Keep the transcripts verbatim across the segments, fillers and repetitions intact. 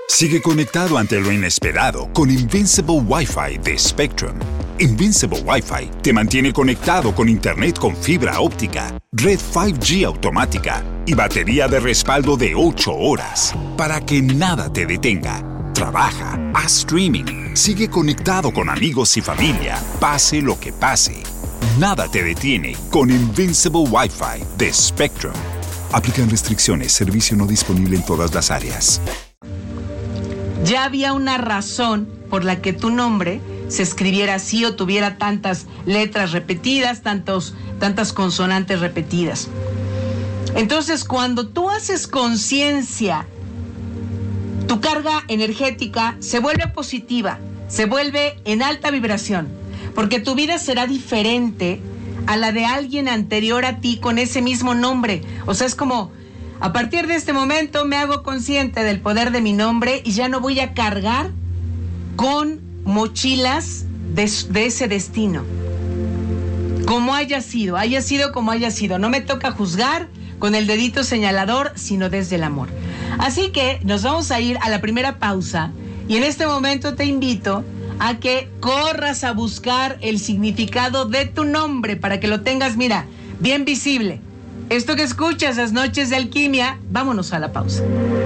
Sigue conectado ante lo inesperado con Invincible Wi-Fi de Spectrum. Invincible Wi-Fi te mantiene conectado con Internet con fibra óptica, red cinco G automática y batería de respaldo de ocho horas para que nada te detenga. Trabaja, haz streaming, sigue conectado con amigos y familia, pase lo que pase. Nada te detiene con Invincible Wi-Fi de Spectrum. Aplican restricciones, servicio no disponible en todas las áreas. Ya había una razón por la que tu nombre se escribiera así o tuviera tantas letras repetidas, tantos, tantas consonantes repetidas. Entonces, cuando tú haces conciencia, tu carga energética se vuelve positiva, se vuelve en alta vibración, porque tu vida será diferente a la de alguien anterior a ti con ese mismo nombre. O sea, es como, a partir de este momento me hago consciente del poder de mi nombre y ya no voy a cargar con mochilas de, de ese destino. Como haya sido, haya sido como haya sido. No me toca juzgar con el dedito señalador, sino desde el amor. Así que nos vamos a ir a la primera pausa y en este momento te invito a que corras a buscar el significado de tu nombre para que lo tengas, mira, bien visible. Esto que escuchas, Las Noches de Alquimia, vámonos a la pausa.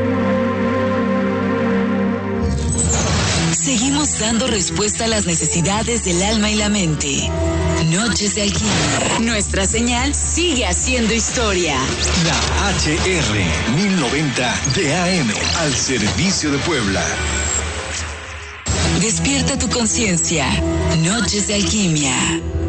Seguimos dando respuesta a las necesidades del alma y la mente. Noches de Alquimia. Nuestra señal sigue haciendo historia. La H R mil noventa de A M al servicio de Puebla. Despierta tu conciencia. Noches de Alquimia.